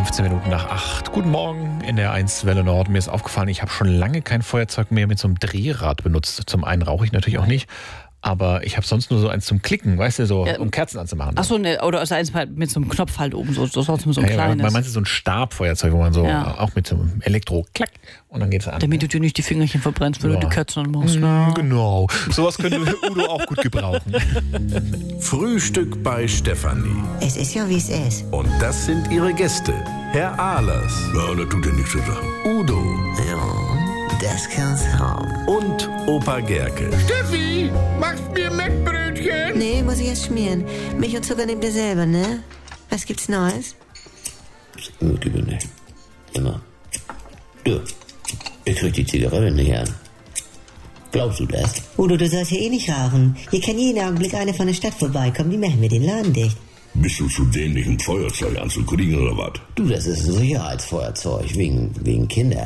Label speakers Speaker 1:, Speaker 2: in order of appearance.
Speaker 1: 15 Minuten nach 8. Guten Morgen in der 1 Welle Nord. Mir ist aufgefallen, ich habe schon lange kein Feuerzeug mehr mit so einem Drehrad benutzt. Zum einen rauche ich natürlich auch nicht, aber ich habe sonst nur so eins zum Klicken, weißt du, so um Kerzen anzumachen.
Speaker 2: Ach so, ne, oder ist eins halt mit so einem Knopf halt oben, so ein
Speaker 1: ja,
Speaker 2: kleines.
Speaker 1: Man meint so ein Stabfeuerzeug, wo man so auch mit so einem Elektro-Klack und dann geht's an.
Speaker 2: Damit du dir nicht die Fingerchen verbrennst, wenn du die Kerzen anmachst.
Speaker 1: Genau. Sowas könnte Udo auch gut gebrauchen.
Speaker 3: Frühstück bei Stefanie.
Speaker 4: Es ist ja, wie es ist.
Speaker 3: Und das sind ihre Gäste. Herr Ahlers.
Speaker 5: Ja, das tut ja nichts zu sagen.
Speaker 3: Udo.
Speaker 4: Ja, das kann's haben.
Speaker 3: Und Opa Gerke.
Speaker 5: Steffi, machst mir Mettbrötchen?
Speaker 4: Nee, muss ich erst schmieren. Milch und Zucker nehmt ihr selber, ne? Was gibt's Neues?
Speaker 6: Lieber nicht. Immer. Du, ich krieg die Zigarette nicht an. Glaubst du das?
Speaker 4: Udo, du sollst hier eh nicht rauchen. Hier kann jeden Augenblick eine von der Stadt vorbeikommen. Die machen mir den Laden dicht.
Speaker 5: Bist du zu dämlich, ein Feuerzeug anzukriegen oder was?
Speaker 6: Du, das ist ein Sicherheitsfeuerzeug, wegen Kinder.